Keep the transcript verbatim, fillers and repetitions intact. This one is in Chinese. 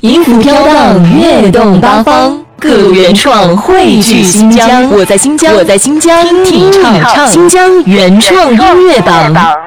音符飘荡，跃动八方，各路原创汇聚新疆。我在新疆，我在新疆，听唱唱新疆原创音乐榜。